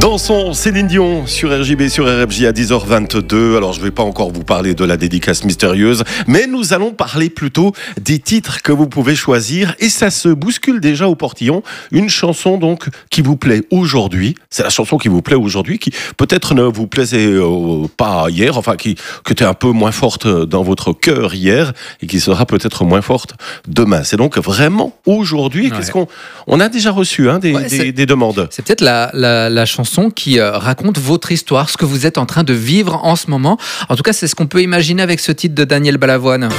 Dansons Céline Dion sur RJB, sur RFJ à 10h22. Alors, je ne vais pas encore vous parler de la dédicace mystérieuse, mais nous allons parler plutôt des titres que vous pouvez choisir. Et ça se bouscule déjà au portillon. Une chanson donc qui vous plaît aujourd'hui. C'est la chanson qui vous plaît aujourd'hui, qui peut-être ne vous plaisait pas hier, enfin qui était un peu moins forte dans votre cœur hier et qui sera peut-être moins forte demain. C'est donc vraiment aujourd'hui. Ouais. Qu'est-ce qu'on a déjà reçu des demandes. C'est peut-être la chanson qui raconte votre histoire, ce que vous êtes en train de vivre en ce moment. En tout cas, c'est ce qu'on peut imaginer avec ce titre de Daniel Balavoine.